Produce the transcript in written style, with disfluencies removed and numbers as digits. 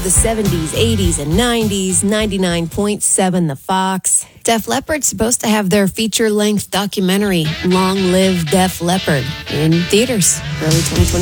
The 70s, 80s, and 90s, 99.7 The Fox. Def Leppard's supposed to have their feature-length documentary, Long Live Def Leppard, in theaters early 2020.